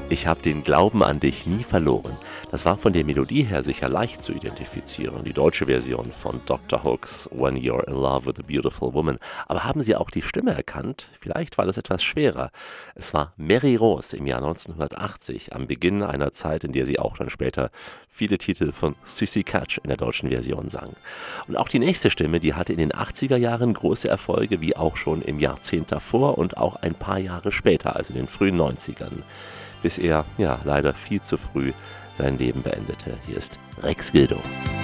Ich habe den Glauben an dich nie verloren. Das war von der Melodie her sicher leicht zu identifizieren, die deutsche Version von Dr. Hook's When You're in Love with a Beautiful Woman. Aber haben Sie auch die Stimme erkannt? Vielleicht war das etwas schwerer. Es war Mary Rose im Jahr 1980, am Beginn einer Zeit, in der sie auch dann später viele Titel von Sissy Catch in der deutschen Version sang. Und auch die nächste Stimme, die hatte in den 80er Jahren große Erfolge, wie auch schon im Jahrzehnt davor und auch ein paar Jahre später, also in den frühen 90ern. Bis er, ja, leider viel zu früh sein Leben beendete. Hier ist Rex Gildo.